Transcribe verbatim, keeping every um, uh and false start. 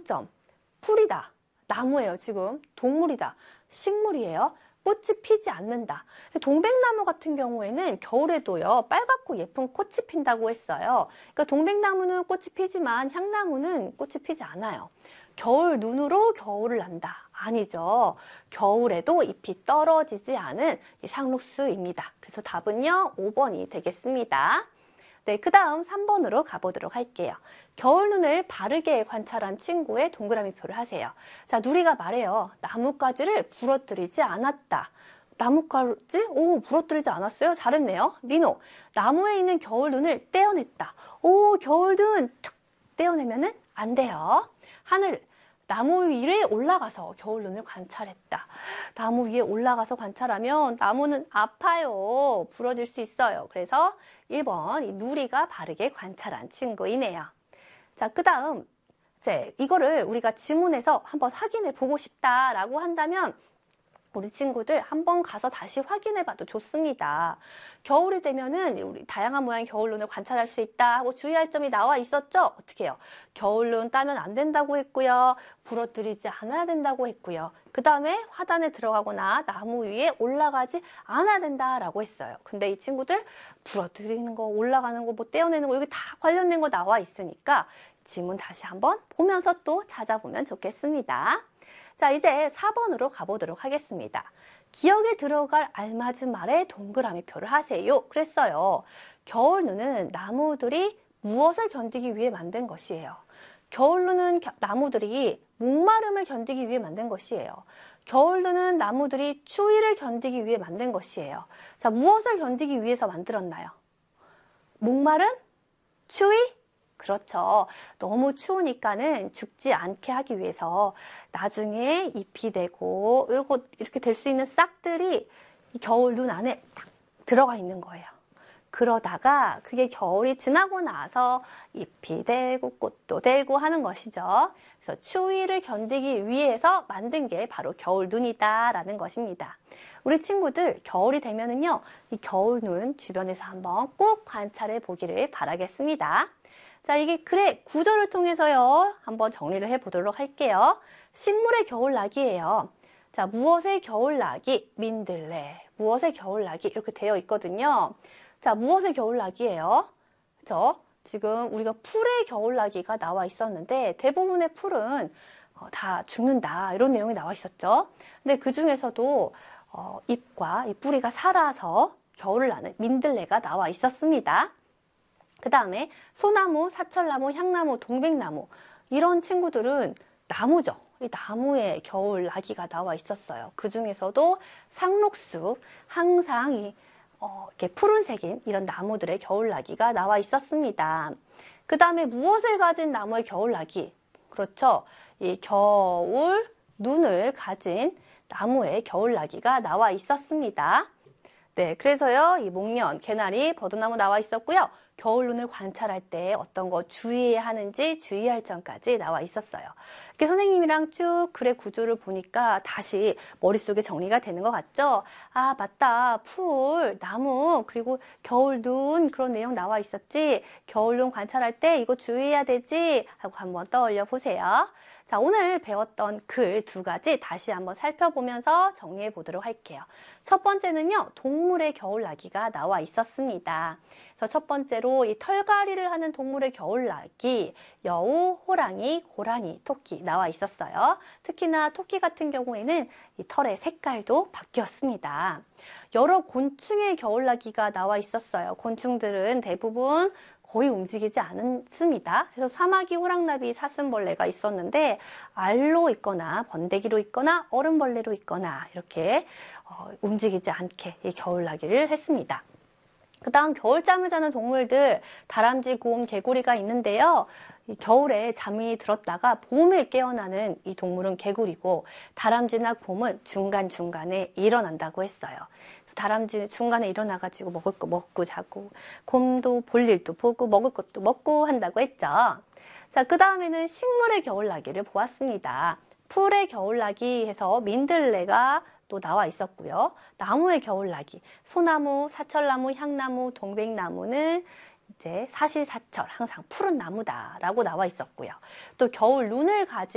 초점, 풀이다. 나무예요, 지금. 동물이다. 식물이에요. 꽃이 피지 않는다. 동백나무 같은 경우에는 겨울에도요, 빨갛고 예쁜 꽃이 핀다고 했어요. 그러니까 동백나무는 꽃이 피지만 향나무는 꽃이 피지 않아요. 겨울 눈으로 겨울을 난다. 아니죠. 겨울에도 잎이 떨어지지 않은 이 상록수입니다. 그래서 답은요, 오 번이 되겠습니다. 네, 그 다음 삼 번으로 가보도록 할게요. 겨울 눈을 바르게 관찰한 친구의 동그라미 표를 하세요. 자, 누리가 말해요. 나뭇가지를 부러뜨리지 않았다. 나뭇가지? 오, 부러뜨리지 않았어요? 잘했네요. 민호, 나무에 있는 겨울 눈을 떼어냈다. 오, 겨울 눈 툭 떼어내면은 안 돼요. 하늘, 나무 위에 올라가서 겨울 눈을 관찰했다. 나무 위에 올라가서 관찰하면 나무는 아파요. 부러질 수 있어요. 그래서 일 번 이 누리가 바르게 관찰한 친구이네요. 자, 그 다음 이제 이거를 우리가 지문에서 한번 확인해 보고 싶다라고 한다면 우리 친구들 한번 가서 다시 확인해 봐도 좋습니다. 겨울이 되면은 우리 다양한 모양의 겨울눈을 관찰할 수 있다 하고 주의할 점이 나와 있었죠? 어떻게 해요? 겨울눈 따면 안 된다고 했고요. 부러뜨리지 않아야 된다고 했고요. 그 다음에 화단에 들어가거나 나무 위에 올라가지 않아야 된다라고 했어요. 근데 이 친구들 부러뜨리는 거, 올라가는 거, 뭐 떼어내는 거, 여기 다 관련된 거 나와 있으니까 지문 다시 한번 보면서 또 찾아보면 좋겠습니다. 자, 이제 사 번으로 가보도록 하겠습니다. 기억에 들어갈 알맞은 말에 동그라미 표를 하세요. 그랬어요. 겨울눈은 나무들이 무엇을 견디기 위해 만든 것이에요? 겨울눈은 나무들이 목마름을 견디기 위해 만든 것이에요. 겨울눈은 나무들이 추위를 견디기 위해 만든 것이에요. 자, 무엇을 견디기 위해서 만들었나요? 목마름? 추위? 그렇죠. 너무 추우니까는 죽지 않게 하기 위해서 나중에 잎이 되고 이렇게 될 수 있는 싹들이 겨울 눈 안에 딱 들어가 있는 거예요. 그러다가 그게 겨울이 지나고 나서 잎이 되고 꽃도 되고 하는 것이죠. 그래서 추위를 견디기 위해서 만든 게 바로 겨울 눈이다라는 것입니다. 우리 친구들 겨울이 되면은요, 이 겨울 눈 주변에서 한번 꼭 관찰해 보기를 바라겠습니다. 자, 이게 글의 구조를 통해서요, 한번 정리를 해보도록 할게요. 식물의 겨울나기예요. 자, 무엇의 겨울나기? 민들레. 무엇의 겨울나기? 이렇게 되어 있거든요. 자, 무엇의 겨울나기예요? 그죠? 지금 우리가 풀의 겨울나기가 나와 있었는데 대부분의 풀은 어, 다 죽는다. 이런 내용이 나와 있었죠. 근데 그 중에서도 어, 잎과 이 뿌리가 살아서 겨울을 나는 민들레가 나와 있었습니다. 그 다음에 소나무, 사철나무, 향나무, 동백나무 이런 친구들은 나무죠. 이 나무에 겨울 나기가 나와 있었어요. 그 중에서도 상록수, 항상 이, 어, 이렇게 푸른색인 이런 나무들의 겨울 나기가 나와 있었습니다. 그 다음에 무엇을 가진 나무의 겨울 나기? 그렇죠. 이 겨울 눈을 가진 나무의 겨울 나기가 나와 있었습니다. 네, 그래서요, 이 목련, 개나리, 버드나무 나와 있었고요. 겨울 눈을 관찰할 때 어떤 거 주의해야 하는지 주의할 점까지 나와 있었어요. 이렇게 선생님이랑 쭉 글의 구조를 보니까 다시 머릿속에 정리가 되는 것 같죠? 아, 맞다. 풀, 나무, 그리고 겨울 눈 그런 내용 나와 있었지. 겨울 눈 관찰할 때 이거 주의해야 되지 하고 한번 떠올려 보세요. 자, 오늘 배웠던 글 두 가지 다시 한번 살펴보면서 정리해 보도록 할게요. 첫 번째는요, 동물의 겨울나기가 나와 있었습니다. 그래서 첫 번째로 이 털갈이를 하는 동물의 겨울나기, 여우, 호랑이, 고라니, 토끼 나와 있었어요. 특히나 토끼 같은 경우에는 이 털의 색깔도 바뀌었습니다. 여러 곤충의 겨울나기가 나와 있었어요. 곤충들은 대부분 거의 움직이지 않습니다. 그래서 사마귀, 호랑나비, 사슴벌레가 있었는데 알로 있거나 번데기로 있거나 얼음벌레로 있거나 이렇게 어, 움직이지 않게 이 겨울나기를 했습니다. 그 다음 겨울잠을 자는 동물들 다람쥐, 곰, 개구리가 있는데요. 이 겨울에 잠이 들었다가 봄에 깨어나는 이 동물은 개구리고 다람쥐나 곰은 중간중간에 일어난다고 했어요. 다람쥐 중간에 일어나가지고 먹을 거 먹고 자고 곰도 볼 일도 보고 먹을 것도 먹고 한다고 했죠. 자, 그 다음에는 식물의 겨울나기를 보았습니다. 풀의 겨울나기 해서 민들레가 또 나와 있었고요. 나무의 겨울나기, 소나무, 사철나무, 향나무, 동백나무는 이제 사시사철 항상 푸른 나무다라고 나와 있었고요. 또 겨울 눈을 가진